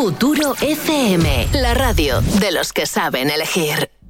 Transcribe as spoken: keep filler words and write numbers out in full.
Futuro F M, la radio de los que saben elegir.